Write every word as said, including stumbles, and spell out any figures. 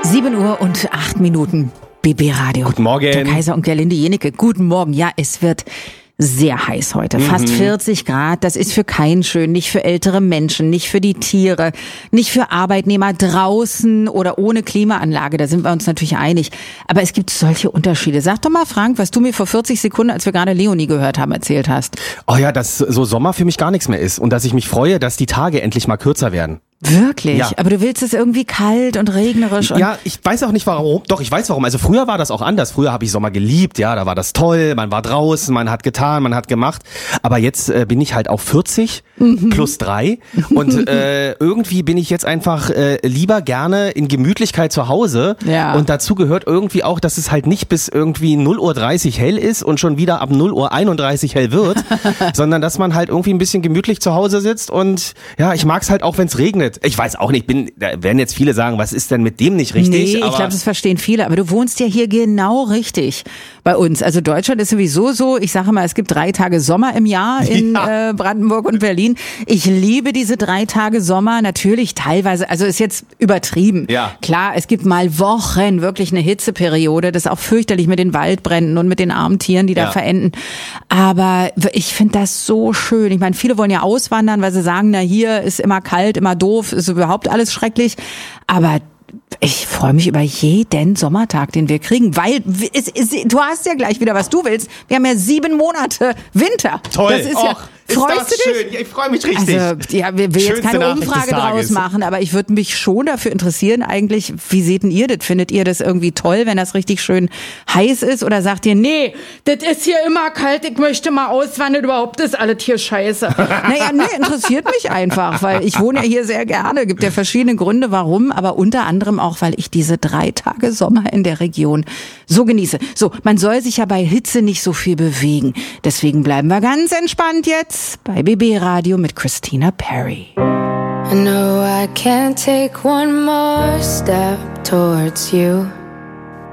sieben Uhr und acht Minuten. B B Radio. Guten Morgen. Der Kaiser und Gerlinde Jenecke. Guten Morgen. Ja, es wird sehr heiß heute. Fast Mhm. vierzig Grad. Das ist für keinen schön. Nicht für ältere Menschen, nicht für die Tiere, nicht für Arbeitnehmer draußen oder ohne Klimaanlage. Da sind wir uns natürlich einig. Aber es gibt solche Unterschiede. Sag doch mal, Frank, was du mir vor vierzig Sekunden, als wir gerade Leonie gehört haben, erzählt hast. Oh ja, dass so Sommer für mich gar nichts mehr ist und dass ich mich freue, dass die Tage endlich mal kürzer werden. Wirklich? Ja. Aber du willst es irgendwie kalt und regnerisch und Ja, ich weiß auch nicht warum. Doch, ich weiß warum. Also früher war das auch anders. Früher habe ich Sommer geliebt, ja, da war das toll, man war draußen, man hat getan, man hat gemacht. Aber jetzt äh, bin ich halt auf vierzig Mhm. plus drei und äh, irgendwie bin ich jetzt einfach äh, lieber gerne in Gemütlichkeit zu Hause. Ja. Und dazu gehört irgendwie auch, dass es halt nicht bis irgendwie null Uhr dreißig hell ist und schon wieder ab null Uhr einunddreißig hell wird, sondern dass man halt irgendwie ein bisschen gemütlich zu Hause sitzt und ja, ich mag's halt auch, wenn es regnet. Ich weiß auch nicht, bin, da werden jetzt viele sagen, was ist denn mit dem nicht richtig? Nee, ich aber glaube, das verstehen viele. Aber du wohnst ja hier genau richtig bei uns. Also Deutschland ist sowieso so, ich sage mal, es gibt drei Tage Sommer im Jahr in Ja. äh, Brandenburg und Berlin. Ich liebe diese drei Tage Sommer. Natürlich teilweise, also ist jetzt übertrieben. Ja. Klar, es gibt mal Wochen wirklich eine Hitzeperiode. Das ist auch fürchterlich mit den Waldbränden und mit den armen Tieren, die da Ja. verenden. Aber ich finde das so schön. Ich meine, viele wollen ja auswandern, weil sie sagen, na hier ist immer kalt, immer doof, ist überhaupt alles schrecklich. Aber ich freue mich über jeden Sommertag, den wir kriegen, weil es, es, du hast ja gleich wieder, was du willst. Wir haben ja sieben Monate Winter. toll. Das ist ja, Och, ist freust das du dich? schön? Ja, ich freue mich richtig. Also, ja, wir will jetzt Schönste keine Nachricht Umfrage des draus Tages. machen, aber ich würde mich schon dafür interessieren eigentlich, wie seht denn ihr das? Findet ihr das irgendwie toll, wenn das richtig schön heiß ist? Oder sagt ihr, nee, das ist hier immer kalt, ich möchte mal auswandern, überhaupt ist alles hier scheiße. Naja, nee, interessiert mich einfach, weil ich wohne ja hier sehr gerne. Gibt ja verschiedene Gründe, warum, aber unter anderem auch, weil ich diese drei Tage Sommer in der Region so genieße. So, man soll sich ja bei Hitze nicht so viel bewegen. Deswegen bleiben wir ganz entspannt jetzt bei B B Radio mit Christina Perry. I know I can't take one more step towards you.